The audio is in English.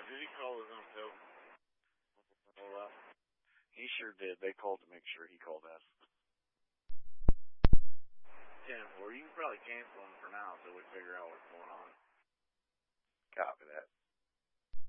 Did he call his own too? He sure did. They called to make sure he called us. 10-4. You can probably cancel him for now until we figure out what's going on. Copy that.